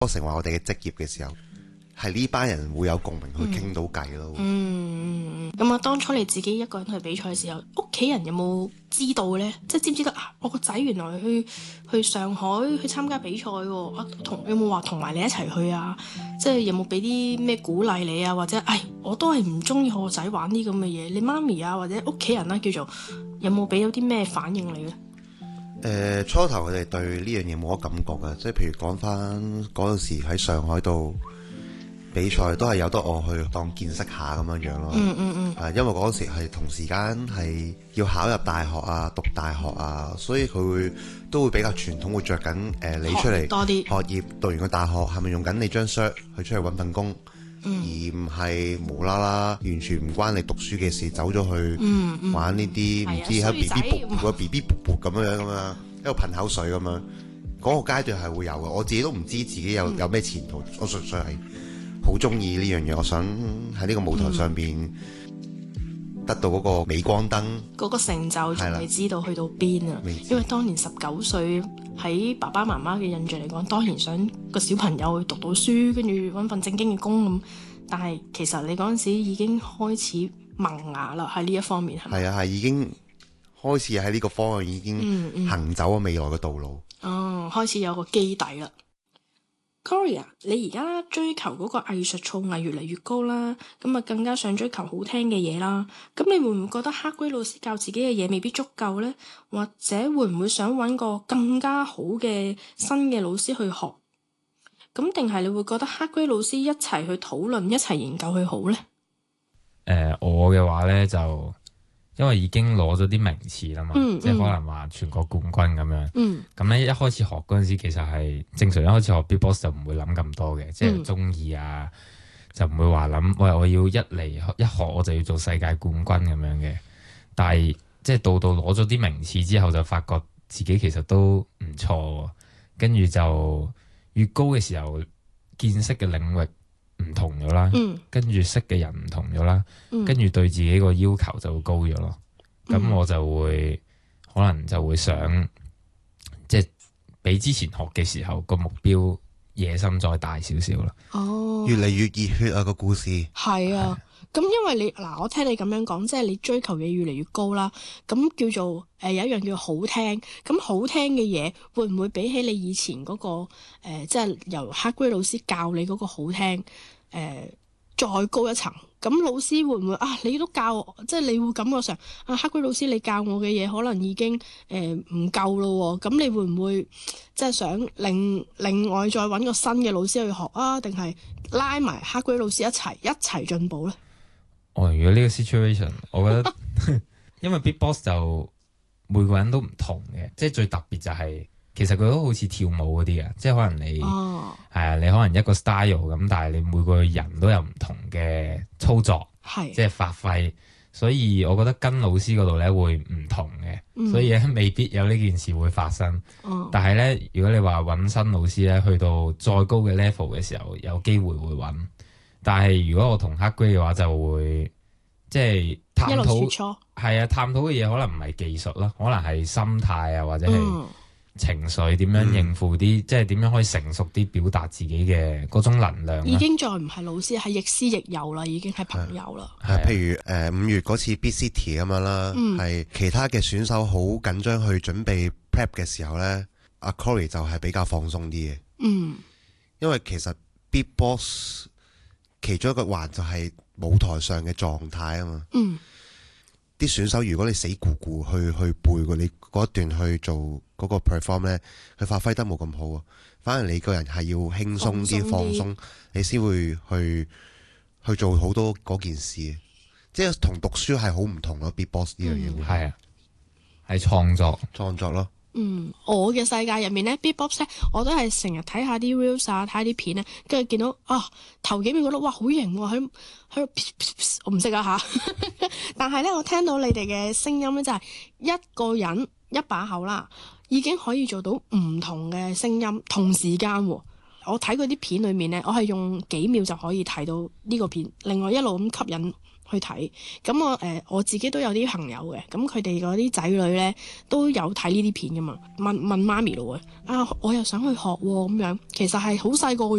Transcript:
成為我哋嘅職業嘅時候，係呢班人會有共鳴去傾到偈咯。 咁啊，當初你自己一個人去比賽嘅時候，屋企人有冇知道呢？即係知唔知得啊？我個仔原來去上海去參加比賽喎，有冇話同埋你一齊去啊？即係有冇俾啲咩鼓勵你啊？或者我都係唔中意我個仔玩啲咁嘅嘢，你媽咪啊或者屋企人啦，叫做有冇俾到啲咩反應你呢？ 初頭佢哋對呢樣嘢冇乜感覺嘅，即係譬如講翻嗰陣時喺上海度比賽，都係有得我去當見識下咁樣樣咯。因為嗰陣時係同時間係要考入大學啊、讀大學啊，所以佢都會比較傳統，會着緊你出嚟多啲學業，讀完個大學係咪用緊你張 cert 去出去揾份工，而唔係無啦啦完全唔關你讀書嘅事，走咗去玩呢啲唔知喺 BB 噗咁樣喺度噴口水咁樣。嗰個階段係會有嘅，我自己都唔知自己有咩前途，我純粹係好中意呢樣嘢，我想喺呢個舞台上邊得到嗰個鎂光燈，嗰個成就仲未知道去到邊啊！因為當年19歲喺爸爸媽媽嘅印象嚟講，當然想個小朋友去讀到書，跟住揾份正經嘅工咁。但係其實你嗰陣時已經開始萌芽啦，喺呢一方面係咪？ 係已經開始喺呢個方向已經行走咗未來嘅道路。 開始有個基底啦。Cory，你而家追求嗰個藝術造詣越嚟越高啦，咁啊更加想追求好聽嘅嘢啦。咁你會唔會覺得黑龜老師教自己嘅嘢未必足夠呢？或者會唔會想揾個更加好嘅新嘅老師去學？咁定係你會覺得黑龜老師一齊去討論、一齊研究佢好呢？ 我嘅話呢，就因為已經攞咗啲名次啦嘛，即係可能話全國冠軍咁樣。咁咧一開始學嗰陣時，其實係正常一開始學 Beatbox 就唔會諗咁多嘅，即係中意啊，就唔會話諗喂，我要一學我就要做世界冠軍咁樣嘅。但係即係到攞咗啲名次之後，就發覺自己其實都唔錯，跟住就越高嘅時候，見識嘅領域唔同咗啦，跟住識嘅人唔同咗啦，跟住對自己個要求就會高咗咯。咁我就會可能就會想，即係比之前學嘅時候個目標野心再大少少啦。 越嚟越熱血啊個故事。 係啊，咁因為我聽你咁樣講，即係你追求嘅越嚟越高啦。咁叫做有一樣叫好聽，咁好聽嘅嘢會唔會比起你以前嗰個即係由黑龜老師教你嗰個好聽再高一層？咁老師會唔會你都教我，即係你會感覺上黑龜老師你教我嘅嘢可能已經唔夠咯喎？咁你會唔會即係想另外再揾個新嘅老師去學啊？定係拉埋黑龜老師一齊進步呢？ 如果呢個 situation， 我覺得因為 Beatbox 就每個人都唔同嘅，即係最特別就係其實佢都好似跳舞嗰啲嘅，即係可能你你可能一個 style 咁，但係你每個人都有唔同嘅操作，即係發揮，所以我覺得跟老師嗰度咧會唔同嘅，所以咧未必有呢件事會發生。但係咧，如果你話揾新老師咧，去到再高嘅 level 嘅時候，有機會會揾。但係如果我同黑龜嘅話，就會即係探討，探討嘅嘢可能唔係技術啦，可能係心態啊，或者係情緒點樣應付啲，即係點樣可以成熟啲表達自己嘅嗰種能量。 已經再唔係老師，係亦師亦友啦，已經係朋友啦。 譬如5月嗰次 Beat City 咁樣啦，係其他嘅選手好緊張去準備 prep 嘅時候咧，阿 Cory 就係比較放鬆啲嘅。因為其實 Beatbox 其中一個環就係舞台上嘅狀態啊嘛。啲選手如果你死咕咕去背過你嗰一段去做嗰個 perform 咧，佢發揮得冇咁好啊。反而你個人係要輕鬆啲、放鬆，你先會去做好多嗰件事。即係同讀書係好唔同咯。Beatbox 呢樣嘢係啊，係創作咯。 我嘅世界入面咧 Beatbox 咧，我都係成日睇下啲 reels 啊，睇下啲片咧，跟住見到頭幾秒覺得哇好型喎，喺度我唔識啊吓，但係咧我聽到你哋嘅聲音咧，就係一個人一把口啦，已經可以做到唔同嘅聲音同時間喎。 我睇嗰啲片裏面咧，我係用幾秒就可以睇到呢個片，另外一路咁吸引去睇。咁我自己都有啲朋友嘅，咁佢哋嗰啲仔女咧都有睇呢啲片噶嘛，問媽咪咯喎，啊我又想去學喎咁樣，其實係好細個